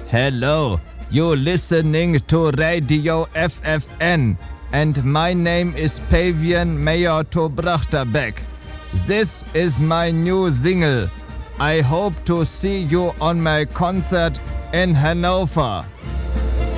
Hello, you listening to Radio FFN, and my name is Pavian Mayor to Brachterbeck. This is my new single. I hope to see you on my concert in Hanover.